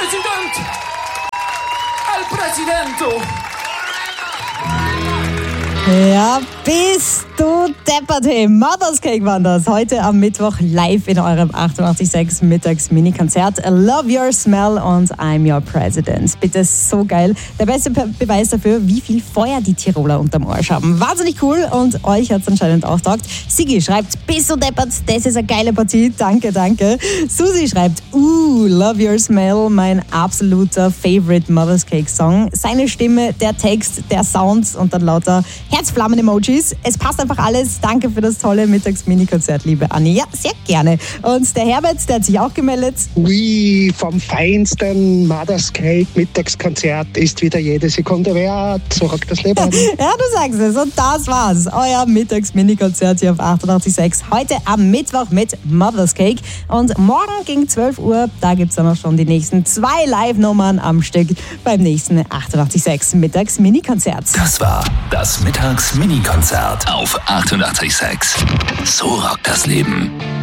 President! El Presidento! Ja, bist du deppert, hey. Mother's Cake waren das. Heute am Mittwoch live in eurem 88.6 Mittags-Mini-Konzert. Love Your Smell und I'm Your President. Bitte, so geil. Der beste Beweis dafür, wie viel Feuer die Tiroler unterm Arsch haben. Wahnsinnig cool und euch hat's anscheinend auch getaugt. Sigi schreibt, bist du deppert, das ist eine geile Partie. Danke, danke. Susi schreibt, Love Your Smell, mein absoluter Favorite Mother's Cake Song. Seine Stimme, der Text, der Sound und dann lauter Herzflammen-Emojis. Es passt einfach alles. Danke für das tolle Mittags-Mini-Konzert, liebe Anni. Ja, sehr gerne. Und der Herbert, der hat sich auch gemeldet. Ui, vom feinsten Mother's Cake Mittagskonzert ist wieder jede Sekunde wert. So rockt das Leben. Ja, du sagst es. Und das war's. Euer Mittags-Mini-Konzert hier auf 88.6. Heute am Mittwoch mit Mother's Cake. Und morgen gegen 12 Uhr, da gibt's dann auch schon die nächsten 2 Live-Nummern am Stück beim nächsten 88.6 Mittags-Mini-Konzert. Das war das Mittags-Mini-Konzert auf 88.6. So rockt das Leben.